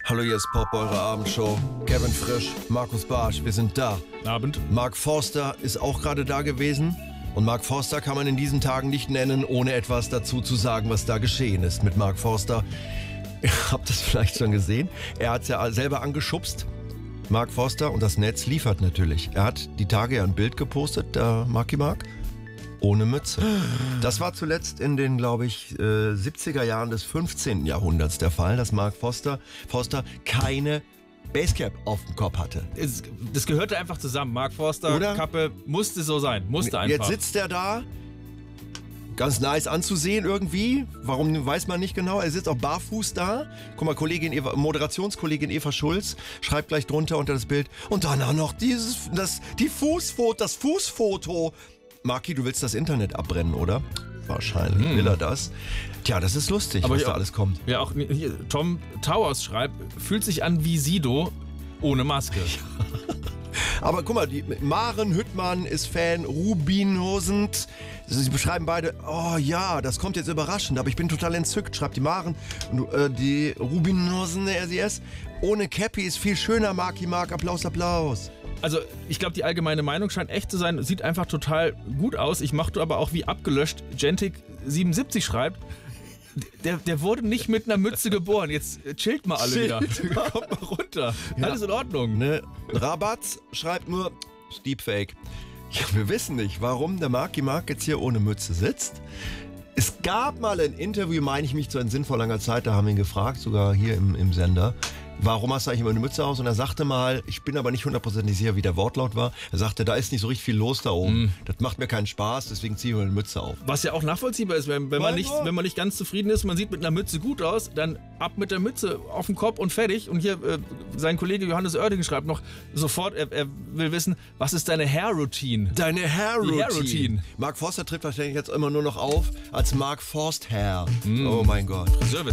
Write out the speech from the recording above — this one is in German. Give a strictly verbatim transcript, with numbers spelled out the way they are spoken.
Hallo, hier ist Pop, eure Abendshow. Kevin Frisch, Markus Bartsch, wir sind da. Abend. Mark Forster ist auch gerade da gewesen. Und Mark Forster kann man in diesen Tagen nicht nennen, ohne etwas dazu zu sagen, was da geschehen ist mit Mark Forster. Ihr habt das vielleicht schon gesehen. Er hat es ja selber angeschubst. Mark Forster, und das Netz liefert natürlich. Er hat die Tage ja ein Bild gepostet, der Marky Mark, ohne Mütze. Das war zuletzt in den, glaube ich, äh, siebziger Jahren des fünfzehnten Jahrhunderts der Fall, dass Mark Forster, Forster keine Basecap auf dem Kopf hatte. Es, das gehörte einfach zusammen. Mark Forster, Oder? Kappe, musste so sein. Musste einfach. Jetzt sitzt er da, ganz nice anzusehen irgendwie. Warum, weiß man nicht genau. Er sitzt auch barfuß da. Guck mal, Kollegin Eva, Moderationskollegin Eva Schulz schreibt gleich drunter unter das Bild. Und dann auch noch dieses, das, die Fußfoto, das Fußfoto. Marki, du willst das Internet abbrennen, oder? Wahrscheinlich Hm. will er das. Tja, das ist lustig, Aber was hier da auch- alles kommt. Ja, auch hier, Tom Towers schreibt, fühlt sich an wie Sido ohne Maske. Aber guck mal, die Maren Hüttmann ist Fan, Rubinhosend. Sie beschreiben beide, oh ja, das kommt jetzt überraschend, aber ich bin total entzückt, schreibt die Maren. Und, äh, die Rubinhosen, R C S, ohne Cappy ist viel schöner, Marky Mark, Applaus, Applaus. Also ich glaube, die allgemeine Meinung scheint echt zu sein. Sieht einfach total gut aus. Ich machte aber auch wie abgelöscht. Gentic siebenundsiebzig schreibt, der, der wurde nicht mit einer Mütze geboren. Jetzt chillt mal alle wieder. Chillt mal. Kommt mal runter. Ja. Alles in Ordnung. Ne? Rabatz schreibt nur, Deepfake. Ja, wir wissen nicht, warum der Marky Mark jetzt hier ohne Mütze sitzt. Es gab mal ein Interview, meine ich mich zu in sinnvoll langer Zeit, da haben wir ihn gefragt, sogar hier im, im Sender. Warum hast du eigentlich immer eine Mütze aus? Und er sagte mal, ich bin aber nicht hundertprozentig sicher, wie der Wortlaut war. Er sagte, da ist nicht so richtig viel los da oben. Mm. Das macht mir keinen Spaß, deswegen ziehe ich mir eine Mütze auf. Was ja auch nachvollziehbar ist, wenn, wenn, man Mein nicht, Gott. wenn man nicht ganz zufrieden ist, man sieht mit einer Mütze gut aus, dann ab mit der Mütze auf den Kopf und fertig. Und hier, äh, sein Kollege Johannes Oerding schreibt noch sofort, er, er will wissen, was ist deine Hair-Routine? Deine Hair-Routine. Hair-Routine. Mark Forster tritt wahrscheinlich jetzt immer nur noch auf als Mark Forst Hair. Oh mein Gott. Friseurwitz.